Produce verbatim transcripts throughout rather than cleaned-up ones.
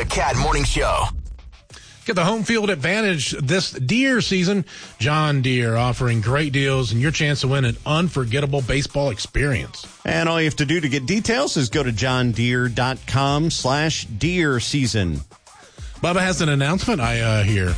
The Cat Morning Show. Get the home field advantage this deer season. John Deere offering great deals and your chance to win an unforgettable baseball experience. And all you have to do to get details is go to johndeere.com slash deer season. Bubba has an announcement, I uh, hear.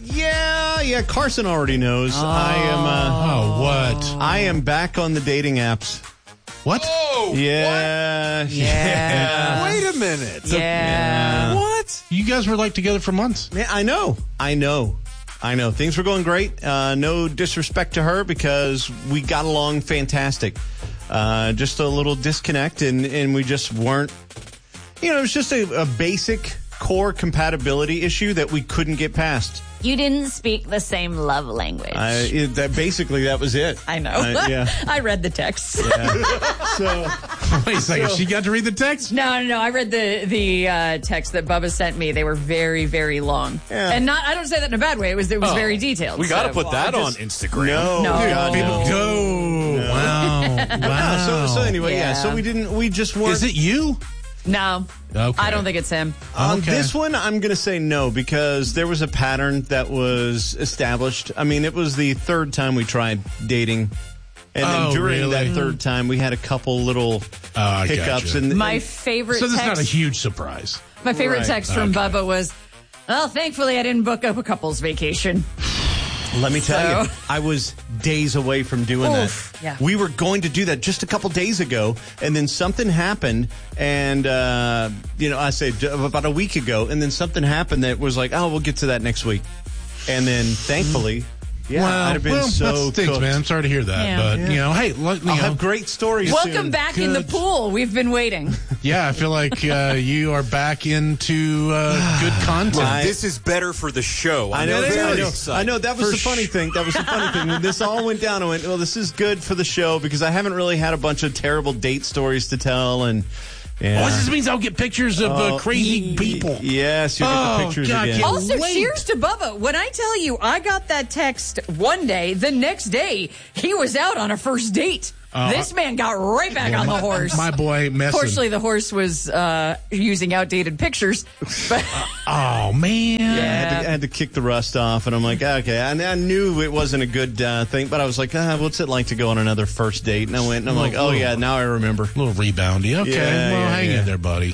Yeah, yeah, Carson already knows. Oh. I am uh, Oh, what? I am back on the dating apps. What? Oh, Yeah. what? Yeah. Wait a minute. Yeah. What? You guys were like together for months. Yeah, I know. I know. I know. Things were going great. Uh, no disrespect to her because we got along fantastic. Uh, just a little disconnect, and, and we just weren't, you know, it was just a, a basic core compatibility issue that we couldn't get past. You didn't speak the same love language. I, it, that basically, that was it. I know. Uh, yeah. I read the text. Yeah. So, Wait a second. So- She got to read the text? No, no, no. I read the the uh, text that Bubba sent me. They were very, very long, Yeah. and not. I don't say that in a bad way. It was it was Oh, very detailed. We got to so- put well, that I on just- Instagram. no. No. God, People no. go. Wow. Wow. So, so anyway, yeah. Yeah. So we didn't, we just weren't. Is it you? No, Okay. I don't think it's him. On Okay. this one, I'm going to say no because there was a pattern that was established. I mean, it was the third time we tried dating. And then Oh, during really? that third time, we had a couple little Oh, I hiccups. gotcha. And, My and favorite So this is text. not a huge surprise. my favorite Right. text from Okay. Bubba was, "Well, thankfully I didn't book up a couple's vacation." let me tell So- you, I was days away from doing Oof, that. yeah. We were going to do that just a couple days ago, and then something happened, and, uh, you know, I say d- about a week ago, and then something happened that was like, oh, we'll get to that next week. And then, thankfully, yeah, well, I'd have been well, so that stinks, cooked. man. I'm sorry to hear that. Yeah. But, Yeah. you know, hey, let, you I'll know, have great stories Welcome soon. back in the Good. pool. We've been waiting. yeah, I feel like uh, you are back into uh, good content. I- This is better for the show. I know, I'm that, I very know, excited. I know. That was For the funny sh- thing. That was the funny thing. When this all went down, I went, well, this is good for the show because I haven't really had a bunch of terrible date stories to tell. And yeah. Oh, this means I'll get pictures of uh, Oh, crazy people. Yes, you'll get Oh, the pictures God, again. can't Also, wait. cheers to Bubba. When I tell you I got that text one day, the next day he was out on a first date. Uh, this man got right back on the horse. My boy messing. Fortunately, the horse was uh, using outdated pictures. But Oh, man. I had, to, I had to kick the rust off, and I'm like, okay. I, I knew it wasn't a good uh, thing, but I was like, ah, what's it like to go on another first date? And I went, and I'm like, oh, yeah, now I remember. A little reboundy. Okay, Yeah, well, yeah, hang yeah. in there, buddy.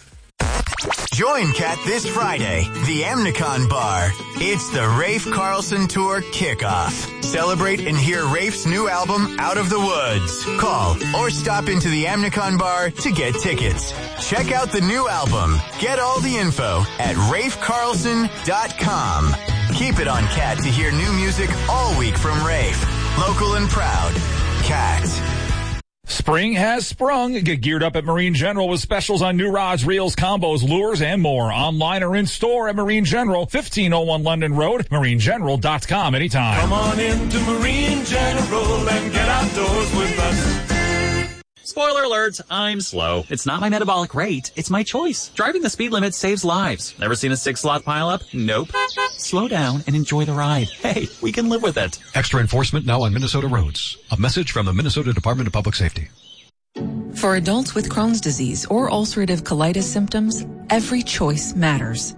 Join Cat this Friday, the Amnicon Bar. It's the Rafe Carlson Tour Kickoff. Celebrate and hear Rafe's new album, Out of the Woods. Call or stop into the Amnicon Bar to get tickets. Check out the new album. Get all the info at rafe carlson dot com. Keep it on Cat to hear new music all week from Rafe. Local and proud. Cat. Spring has sprung. Get geared up at Marine General with specials on new rods, reels, combos, lures, and more. Online or in store at Marine General, fifteen oh one London Road, marine general dot com anytime. Come on into Marine General and get outdoors with us. Spoiler alert, I'm slow. It's not my metabolic rate, it's my choice. Driving the speed limit saves lives. Never seen a six-slot pileup? Nope. Slow down and enjoy the ride. Hey, we can live with it. Extra enforcement now on Minnesota roads. A message from the Minnesota Department of Public Safety. For adults with Crohn's disease or ulcerative colitis symptoms, every choice matters.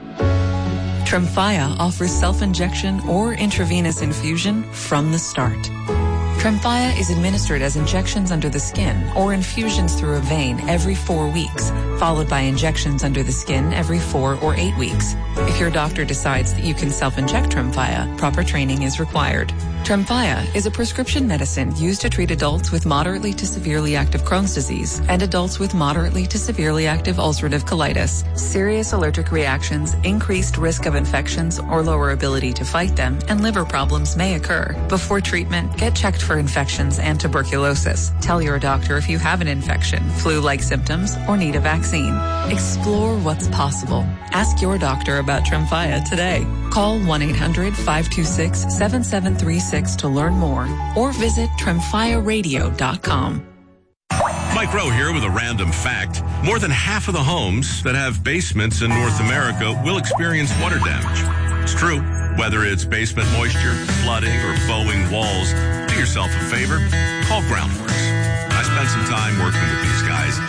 Tremfya offers self-injection or intravenous infusion from the start. Tremfya is administered as injections under the skin or infusions through a vein every four weeks, followed by injections under the skin every four or eight weeks. If your doctor decides that you can self-inject Tremfya, proper training is required. Tremfya is a prescription medicine used to treat adults with moderately to severely active Crohn's disease and adults with moderately to severely active ulcerative colitis. Serious allergic reactions, increased risk of infections or lower ability to fight them, and liver problems may occur. Before treatment, get checked for infections and tuberculosis. Tell your doctor if you have an infection, flu-like symptoms, or need a vaccine. Explore what's possible. Ask your doctor about Tremfya today. Call one eight hundred five two six seven seven three six to learn more or visit tremfya radio dot com. Mike Rowe here with a random fact. More than half of the homes that have basements in North America will experience water damage. It's true. Whether it's basement moisture, flooding, or bowing walls, do yourself a favor. Call Groundworks. I spent some time working with these guys.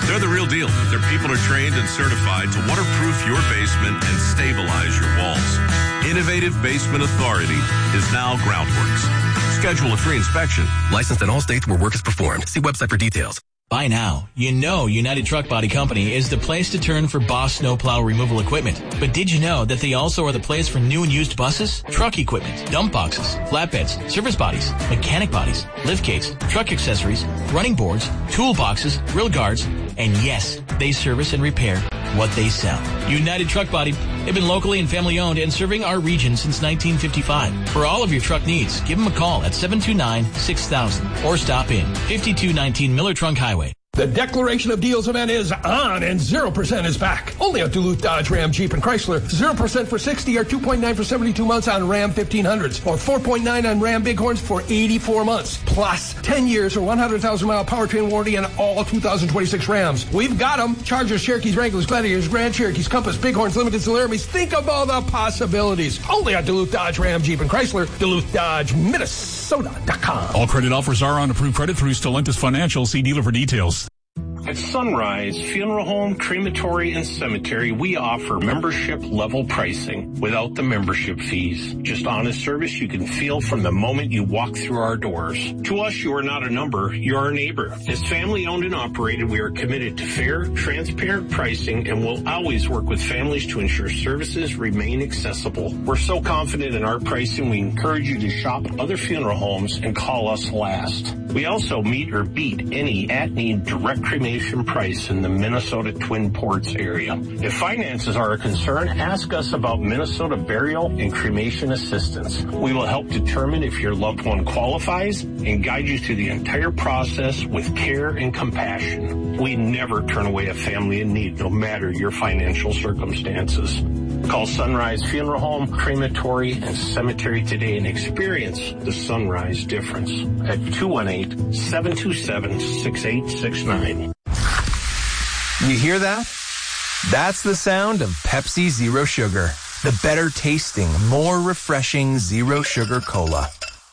They're the real deal. Their people are trained and certified to waterproof your basement and stabilize your walls. Innovative Basement Authority is now Groundworks. Schedule a free inspection. Licensed in all states where work is performed. See website for details. By now, you know United Truck Body Company is the place to turn for Boss snowplow removal equipment. But did you know that they also are the place for new and used buses, truck equipment, dump boxes, flatbeds, service bodies, mechanic bodies, lift gates, truck accessories, running boards, toolboxes, grill guards, and yes, they service and repair what they sell. United Truck Body, they've been locally and family owned and serving our region since nineteen fifty-five. For all of your truck needs, give them a call at seven two nine, six thousand or stop in fifty-two nineteen Miller Trunk Highway. The Declaration of Deals event is on, and zero percent is back. Only at Duluth Dodge, Ram, Jeep, and Chrysler. zero percent for sixty or two point nine for seventy-two months on Ram fifteen hundreds, or four point nine on Ram Bighorns for eighty-four months. Plus, ten years or one hundred thousand mile powertrain warranty on all two thousand twenty-six Rams. We've got them. Chargers, Cherokees, Wranglers, Gladiators, Grand Cherokees, Compass, Bighorns, Limiteds, and Laramies. Think of all the possibilities. Only at Duluth Dodge, Ram, Jeep, and Chrysler. Duluth Dodge, Minnesota dot com. All credit offers are on approved credit through Stellantis Financial. See dealer for details. At Sunrise Funeral Home, Crematory, and Cemetery, we offer membership-level pricing without the membership fees. Just honest service you can feel from the moment you walk through our doors. To us, you are not a number, you're our neighbor. As family-owned and operated, we are committed to fair, transparent pricing and will always work with families to ensure services remain accessible. We're so confident in our pricing, we encourage you to shop other funeral homes and call us last. We also meet or beat any at-need direct cremation price in the Minnesota Twin Ports area. If finances are a concern, ask us about Minnesota Burial and Cremation Assistance. We will help determine if your loved one qualifies and guide you through the entire process with care and compassion. We never turn away a family in need, no matter your financial circumstances. Call Sunrise Funeral Home, Crematory, and Cemetery today and experience the Sunrise difference at two one eight, seven two seven, six eight six nine. You hear that? That's the sound of Pepsi Zero Sugar, the better tasting, more refreshing zero sugar cola.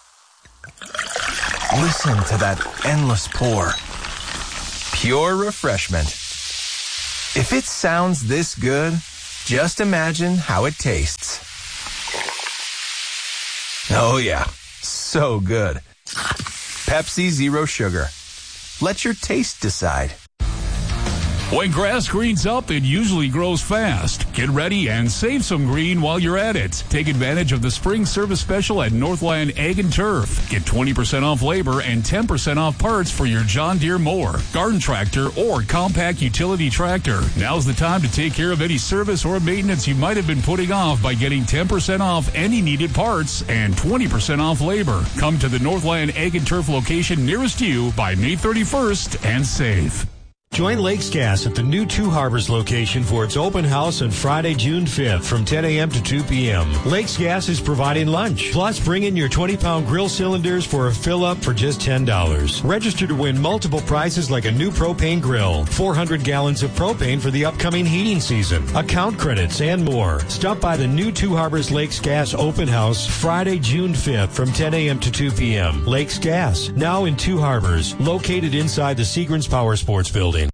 Listen to that endless pour. Pure refreshment. If it sounds this good, just imagine how it tastes. Oh yeah, so good. Pepsi Zero Sugar. Let your taste decide. When grass greens up, it usually grows fast. Get ready and save some green while you're at it. Take advantage of the spring service special at Northland Ag and Turf. Get twenty percent off labor and ten percent off parts for your John Deere mower, garden tractor, or compact utility tractor. Now's the time to take care of any service or maintenance you might have been putting off by getting ten percent off any needed parts and twenty percent off labor. Come to the Northland Ag and Turf location nearest you by May thirty-first and save. Join Lakes Gas at the new Two Harbors location for its open house on Friday, June fifth from ten a.m. to two p.m. Lakes Gas is providing lunch. Plus, bring in your twenty-pound grill cylinders for a fill-up for just ten dollars. Register to win multiple prizes like a new propane grill, four hundred gallons of propane for the upcoming heating season, account credits, and more. Stop by the new Two Harbors Lakes Gas open house Friday, June fifth from ten a.m. to two p.m. Lakes Gas, now in Two Harbors, located inside the Seagrams Power Sports Building.